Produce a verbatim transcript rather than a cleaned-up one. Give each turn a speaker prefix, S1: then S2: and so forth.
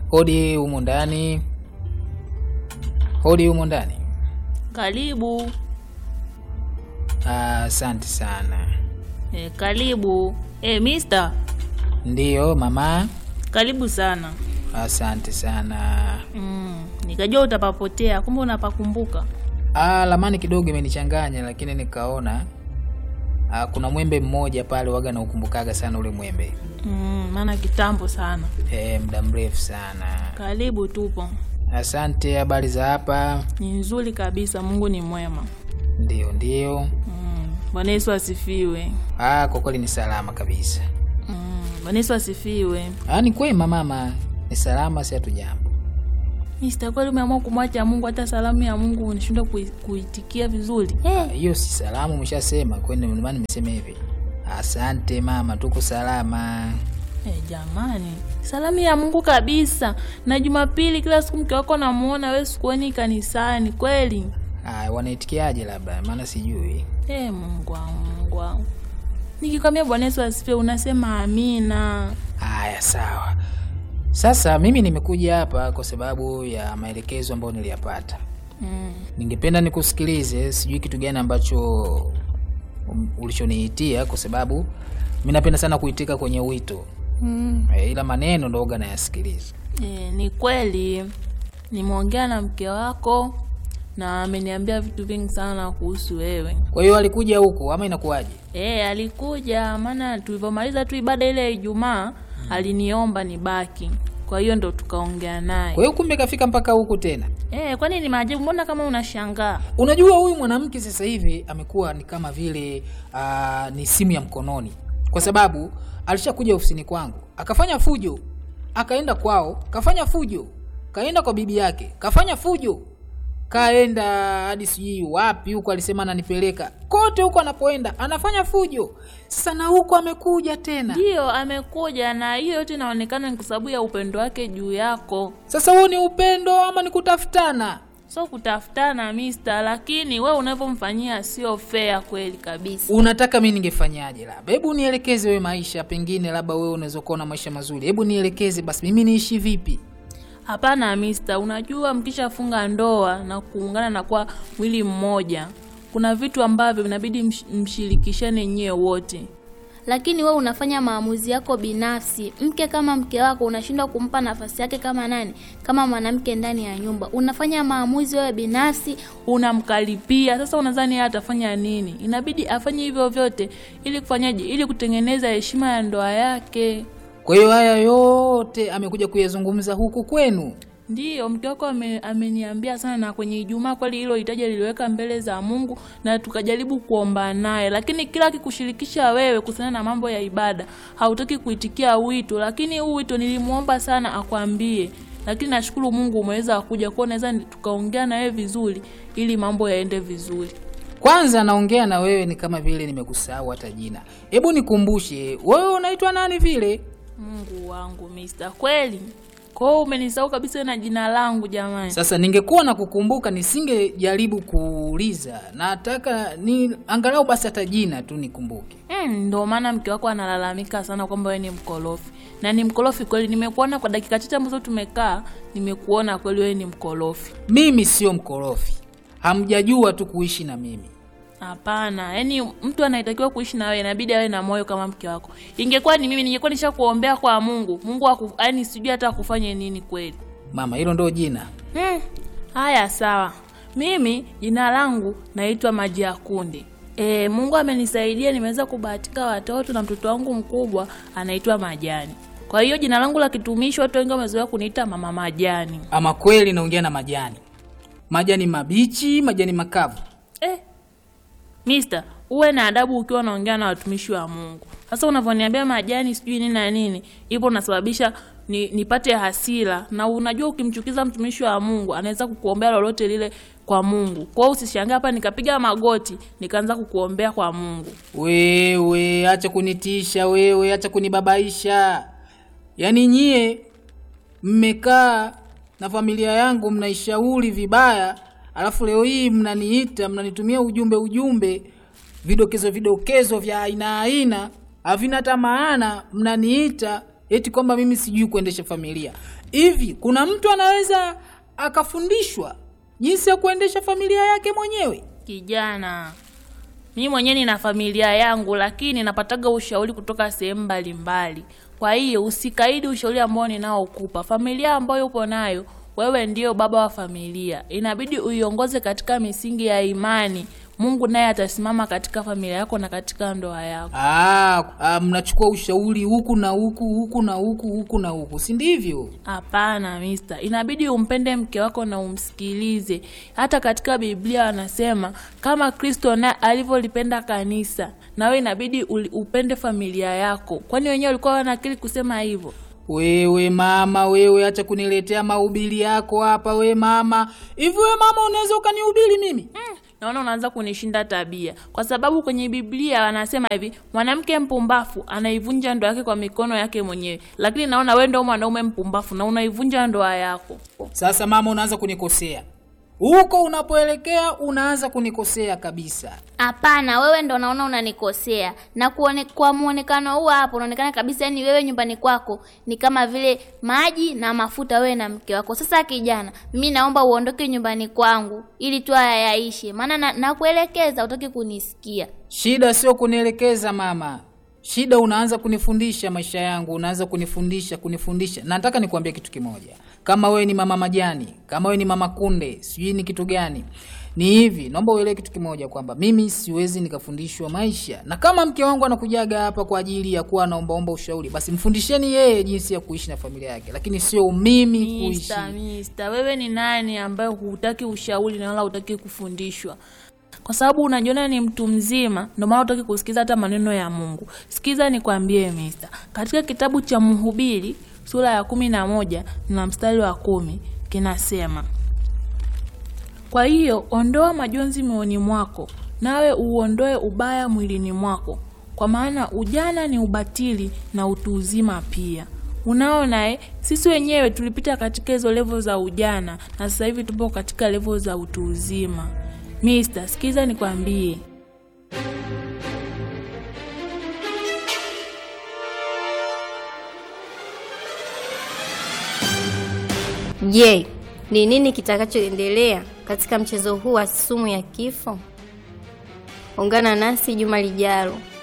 S1: Hodi humu ndani. Hodi humu ndani.
S2: Karibu.
S1: Ah, asante sana.
S2: E, karibu. Eh, mister.
S1: Ndiyo, mama.
S2: Karibu sana.
S1: Asante sana.
S2: Mm, nikajua utapapotea, kumbe unapakumbuka.
S1: Ah, lamani kidogo imenichanganya lakini nikaona ah, kuna mwembe mmoja pale waga na ukumbukaga sana ule mwembe.
S2: Mm, maana kitambo sana.
S1: Eh, muda mrefu sana.
S2: Karibu tupo.
S1: Asante, habari za hapa?
S2: Ni nzuri kabisa, Mungu ni mwema.
S1: Ndio, ndio.
S2: Mm, Bwana Yesu asifiwe.
S1: Ah, kwa kweli ni salama kabisa.
S2: Mm, Bwana Yesu asifiwe.
S1: Ah, ni kwema mama. Ni salama, si hatujambo.
S2: Mister, kweli umeamua kumwacha Mungu, hata salamu ya Mungu unashindwa kuitikia vizuri?
S1: Eh, hiyo si salamu, umeshasema. Kwani maana nimesema hivi. Asante mama, tuko salama.
S2: Eh, jamani, salamu ya Mungu kabisa. Na Jumapili kila siku mke wako namuona wewe sikuoni kanisani, kweli?
S1: Ah, wanaitikiaje labda? Maana sijui.
S2: Eh, Mungu wangu, Mungu wangu. Nikikwambia Bwana Yesu asifiwe unasema amina.
S1: Haya, sawa. Sasa mimi nimekuja hapa kwa sababu ya maelekezo ambayo niliyapata.
S2: Mm.
S1: Ningependa nikusikilize, sijui kitu gani ambacho um, ulichoniitia kwa sababu mimi napenda sana kuitika kwenye wito.
S2: Mm.
S1: E, ila maneno ndo uga nayasikiliza.
S2: Eh, ni kweli. Nimeongea na mke wako na ameniambia vitu vingi sana kuhusu wewe.
S1: Kwa hiyo alikuja huko ama inakuaje?
S2: Eh, alikuja maana tulipomaliza tu ibada ile ya Ijumaa, hmm. aliniomba nibaki. Kwa hiyo ndo tukaongea naye.
S1: Kwa hiyo kumbe kafika mpaka huko tena.
S2: Eh, kwani ni maajabu, mbona kama unashangaa?
S1: Unajua huyu mwanamke sasa hivi amekuwa ni kama vile uh, ni simu ya mkononi. Kwa sababu alishakuja ofisini kwangu, akafanya fujo, akaenda kwao, kafanya fujo, kaenda kwa bibi yake, kafanya fujo, kaenda hadi sijui wapi huko, alisema ananipeleka. Kote huko anapoenda anafanya fujo. Sasa na huko amekuja tena.
S2: Ndio, amekuja na hiyo yote inaonekana ni kwa sababu ya upendo wake juu yako.
S1: Sasa huo ni upendo ama ni kutafutana?
S2: So kutafutana mister, lakini wewe unavyomfanyia sio fair kweli kabisa.
S1: Unataka mimi ningefanyaje labda? Hebu nielekeze wewe maisha, pengine labda wewe unaweza kuona maisha mazuri. Hebu nielekeze basi mimi niishi vipi?
S2: Hapana mister, unajua mkishafunga ndoa na kuungana na kwa mwili mmoja, kuna vitu ambavyo vinabidi msh, mshirikishane nyewe wote.
S3: Lakini wewe unafanya maamuzi yako binafsi. Mke kama mke wako unashindwa kumpa nafasi yake kama nani? Kama mwanamke ndani ya nyumba. Unafanya maamuzi wewe binafsi,
S2: unamkaripia. Sasa unadhani yeye atafanya nini? Inabidi afanye hivyo vyote ili kufanyaje? Ili kutengeneza heshima ya ndoa yake.
S1: Kwa hiyo haya yote amekuja kuyazungumza huku kwenu?
S2: Ndio, mke wako ameniambia sana, na kwenye Ijumaa kweli hilo hitaji liliweka mbele za Mungu na tukajaribu kuomba naye, lakini kila kikushirikisha wewe kuhusiana na mambo ya ibada hautaki kuitikia wito. Lakini huu wito nilimuomba sana akwambie, lakini nashukuru Mungu umeweza kuja kwa, naweza tukaongea na wewe vizuri ili mambo yaende vizuri.
S1: Kwanza naongea na wewe ni kama vile nimekusahau hata jina. Hebu nikumbushe, wewe unaitwa nani vile?
S2: Mungu wangu mister, kweli kwa hiyo umenisahau kabisa na jina langu jamani.
S1: Sasa ningekuwa na kukumbuka nisingejaribu kuuliza. Nataka ni angalau basi hata jina tu nikumbuke.
S2: Mm, ndio maana mke wako analalamika sana kwamba wewe ni mkorofi. Na ni mkorofi kweli, nimekuona kwa dakika chache ambazo tumekaa, nimekuona kweli wewe ni mkorofi.
S1: Mimi sio mkorofi. Hamjajua tu kuishi na mimi.
S2: Hapana, yani mtu anayetakiwa kuishi na wewe inabidi awe na moyo kama mke wako. Ingekuwa ni mimi ningekuwa nishakuombea kwa Mungu. Mungu aku, yani sijui hata akufanye nini kweli.
S1: Mama, hilo ndio jina.
S2: Hmm. Haya sawa. Mimi jina langu naitwa Maji ya Kunde. Eh, Mungu amenisaidia nimeweza kubahatika watoto na mtoto wangu mkubwa anaitwa Majani. Kwa hiyo jina langu la kitumishi watu wengi wamezoea kuniita Mama Majani.
S1: Ama kweli naongea na majani. Majani mabichi, majani makavu.
S2: Eh. Mister, uwe na adabu ukiwa unaongea na watumishi wa Mungu. Sasa unavyoniambia majani sijui nini na nini, ipo unasababisha ni, nipate hasira. Na unajua ukimchukiza mtumishi wa Mungu anaweza kukuombea lolote lile kwa Mungu. Kwa hiyo usishangae hapa nikapiga magoti nikaanza kukuombea kwa Mungu.
S1: Wewe acha kunitisha wewe, acha kunibabaisha. Yaani nyie mmekaa na familia yangu mnaishauri vibaya, alafu leo hii mnaniita, mnanitumia ujumbe ujumbe, vidokezo vidokezo vya aina aina, havina hata maana, mnaniita eti kwamba mimi sijui kuendesha familia. Hivi kuna mtu anaweza akafundishwa jinsi ya kuendesha familia yake mwenyewe?
S2: Kijana, mimi mwenyewe nina familia yangu, lakini napataga ushauri kutoka sehemu mbalimbali. Kwa hiyo usikaidi ushauri ambao ninaokupa. Familia ambayo upo nayo, wewe ndio baba wa familia. Inabidi uiongoze katika misingi ya imani. Mungu naye atasimama katika familia yako na katika ndoa yako.
S1: Ah, ah mnachukua ushauri huku na huku, huku na huku, huku na huku. Si ndivyo?
S2: Hapana, mister. Inabidi umpende mke wako na umsikilize. Hata katika Biblia wanasema kama Kristo na alivyolipenda kanisa, na wewe inabidi upende familia yako. Kwani wenyewe walikuwa wana akili kusema hivyo?
S1: Wewe mama, wewe acha kuniletea mahubiri yako hapa we mama. Hivi wewe mama unaweza ukanihubiri mimi?
S2: Mm. Naona unaanza kunishinda tabia. Kwa sababu kwenye Biblia wanasema hivi, mwanamke mpumbavu anaivunja ndoa yake kwa mikono yake mwenyewe. Lakini naona wewe ndio mwanaume mpumbavu na unaivunja ndoa yako.
S1: Sasa mama unaanza kunikosea. Huko unapoelekea unaanza kunikosea kabisa.
S3: Hapana, wewe ndo naona unanikosea. Na kuone, kwa muonekano huu hapo unaonekana kabisa yani wewe nyumbani kwako ni kama vile maji na mafuta wewe na mke wako. Sasa kijana, mimi naomba uondoke nyumbani kwangu ili tu haya yaishe. Maana na, na kuelekeza hutaki kunisikia.
S1: Shida sio kunielekeza mama. Shida unaanza kunifundisha maisha yangu, unaanza kunifundisha, kunifundisha. Na nataka nikwambie kitu kimoja. Kama wewe ni mama majani, kama wewe ni mama kunde, sijui ni kitu gani. Ni hivi, naomba uelewe kitu kimoja kwamba mimi siwezi nikafundishwa maisha. Na kama mke wangu anakujaga hapa kwa ajili ya kuwa anaombaomba ushauri, basi mfundisheni yeye jinsi ya kuishi na familia yake, lakini sio mimi kuishi.
S2: Mister, mister, wewe ni nani ambaye hutaki ushauri na wala hutaki kufundishwa? Kwa sababu unajiona ni mtu mzima, ndio maana hutaki kusikiza hata maneno ya Mungu. Sikiza nikwambie mister. Katika kitabu cha Mhubiri sura ya kumi na moja na mstari wa kumi kinasema, kwa hiyo ondoa majonzi moyoni mwako, nawe uondoe ubaya mwilini mwako, kwa maana ujana ni ubatili na utu uzima pia. Unaona eh, sisi wenyewe tulipita katika hizo level za ujana na sasa hivi tupo katika level za utu uzima. Mister, sikiza nikwambie.
S4: Je, ni nini kitakachoendelea katika mchezo huu wa sumu ya kifo? Ungana nasi juma lijalo.